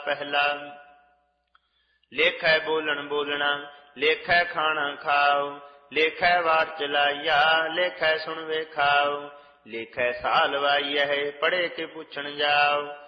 पहला। लेखै बोलन बोलना, लेखै खाना खाओ, लेखै वार चलाइया, लेखै सुन वे खाओ, लेखै साल वाइया है, पढ़े के पूछन जाओ।